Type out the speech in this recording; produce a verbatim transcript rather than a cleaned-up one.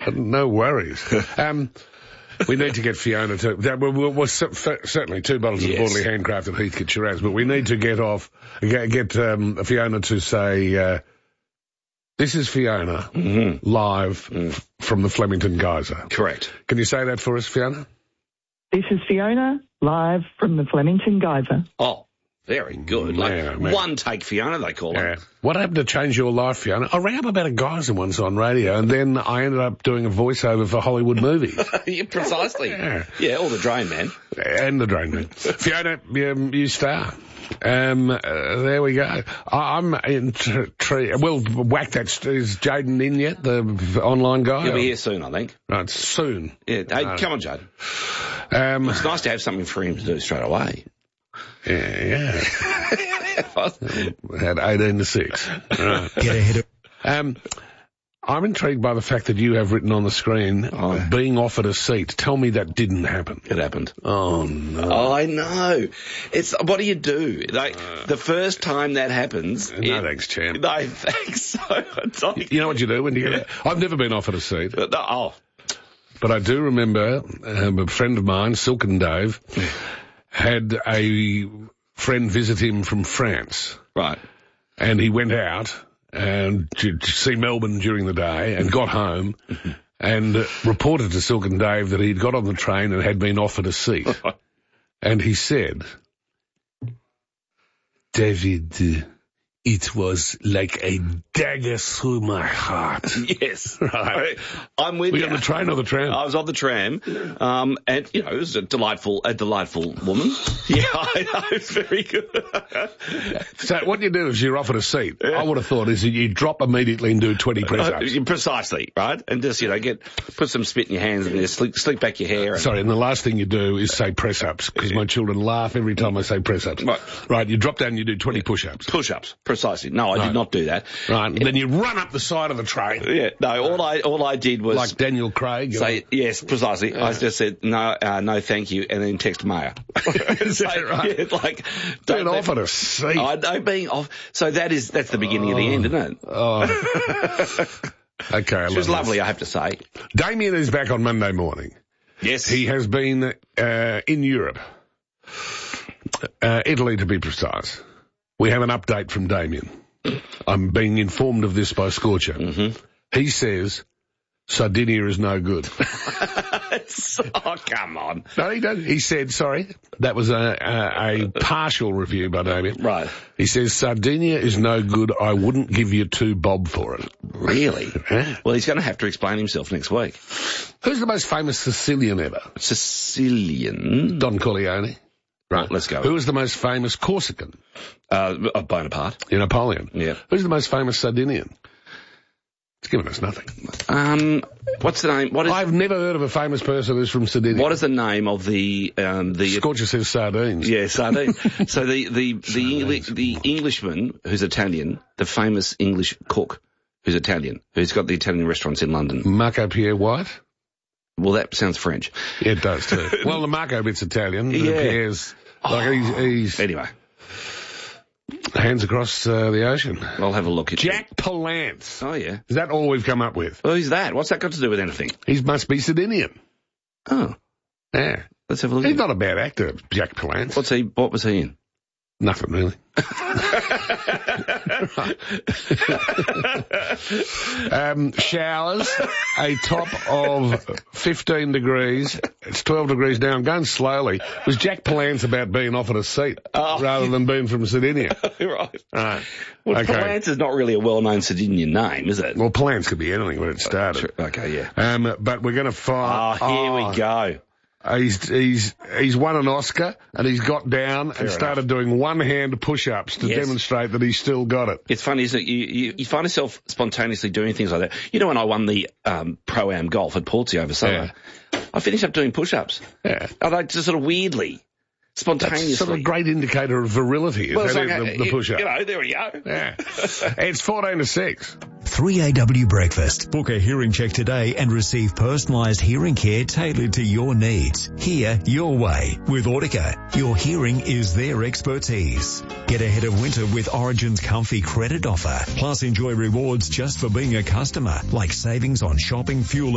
No worries. Um, we need to get Fiona to... We're, we're, we're certainly two bottles yes. of Borderly handcrafted Heathcote Shiraz, but we need to get off... Get, get um, Fiona to say... Uh, this is Fiona, mm-hmm. live mm. f- from the Flemington Geyser. Correct. Can you say that for us, Fiona? This is Fiona, live from the Flemington Geyser. Oh, very good. Like man, man. One take Fiona, they call yeah. it. What happened to change your life, Fiona? I rang up about a geyser once on radio, and then I ended up doing a voiceover for Hollywood movies. Yeah, precisely. Yeah. yeah, or the Drain Man. And the Drain Man. Fiona, um, you star. Um, uh, there we go. I, I'm intrigued. Well, whack that. Is Jaden in yet, the online guy? He'll be here soon, I think. Right, soon. Yeah. Hey, right. Come on, Jaden. Um, it's nice to have something for him to do straight away. Yeah, yeah. Had eighteen to six. Right. Get ahead of... Um, I'm intrigued by the fact that you have written on the screen, oh. being offered a seat. Tell me that didn't happen. It happened. Oh, no. Oh, I know. It's, what do you do? Like, uh, the first time that happens... No it, thanks, champ. No thanks. So, it's like, you know what you do when you get... I've never been offered a seat. Uh, oh. But I do remember um, a friend of mine, Silken Dave, had a friend visit him from France. Right. And he went out and to, to see Melbourne during the day and got home and uh, reported to Silken Dave that he'd got on the train and had been offered a seat. And he said, David, uh, it was like a dagger through my heart. Yes. Right. I'm with Were you. you on the train or the tram? I was on the tram, um, and, you know, it was a delightful, a delightful woman. Yeah, I know, it's very good. So what you do is you're offered a seat. Yeah. I would have thought is that you drop immediately and do twenty press-ups. Uh, precisely, right? And just, you know, get, put some spit in your hands and just slick, slick back your hair. And... Sorry, and the last thing you do is say press-ups, because my children laugh every time I say press-ups. Right. Right, you drop down and you do twenty push-ups. Push-ups, precisely. No, I right. did not do that. Right, and then you run up the side of the train. Yeah, no, all I all I did was... Like Daniel Craig. Say, know? Yes, precisely. Yeah. I just said, no, uh, no, thank you, and then text Maya. Is that right? Yeah, like... Being offered a seat. I know, being off... So that is, that's the beginning oh. of the end, isn't it? Oh. Okay, She was lovely, I have to say. Damien is back on Monday morning. Yes. He has been uh, in Europe. Uh, Italy, to be precise. We have an update from Damien. I'm being informed of this by Scorcher. Mm-hmm. He says Sardinia is no good. Oh, come on. No, he doesn't. He said, sorry, that was a, a, a partial review by Damien. Right. He says, Sardinia is no good. I wouldn't give you two bob for it. Really? Yeah. Well, he's going to have to explain himself next week. Who's the most famous Sicilian ever? Sicilian? Don Corleone. Right. Well, let's go. Who was the most famous Corsican? Uh, Bonaparte. Yeah, Napoleon. Yeah. Who's the most famous Sardinian? It's given us nothing. Um, what's the name? What is? I've never heard of a famous person who's from Sardinia. What is the name of the um the? Scorcher says sardines. Yeah, sardines. So the the the Engli- the Englishman who's Italian, the famous English cook who's Italian, who's got the Italian restaurants in London. Marco Pierre White. Well, that sounds French. Yeah, it does too. Well, the Marco bit's Italian. Yeah. The Pierre's like oh. he's, he's anyway. Hands across uh, the ocean. I'll have a look at Jack you. Palance. Oh, yeah. Is that all we've come up with? Well, who's that? What's that got to do with anything? He must be Sardinian. Oh. Yeah. Let's have a look. He's at not a bad actor, Jack Palance. What's he, what was he in? Nothing, really. um, showers, a top of fifteen degrees. It's twelve degrees now. I'm going slowly. Was Jack Palance about being offered a seat oh. rather than being from Sardinia? Right. Right. Well, okay. Palance is not really a well-known Sardinian name, is it? Well, Palance could be anything when it started. Okay, yeah. Um, but we're going to find... Oh, here oh, we go. He's he's he's won an Oscar and he's got down Fair and started enough. doing one-hand push-ups to yes. demonstrate that he's still got it. It's funny, isn't it? You, you, you find yourself spontaneously doing things like that. You know, when I won the um, Pro-Am golf at Portsea over summer, yeah. I finished up doing push-ups. Yeah. I like just sort of weirdly, spontaneously. That's sort of a great indicator of virility. Is well, that like it, a, the, the push-up? You know, there we go. Yeah. It's fourteen to six. three A W Breakfast. Book a hearing check today and receive personalised hearing care tailored to your needs. Hear your way. With Audica, your hearing is their expertise. Get ahead of winter with Origin's comfy credit offer. Plus enjoy rewards just for being a customer, like savings on shopping, fuel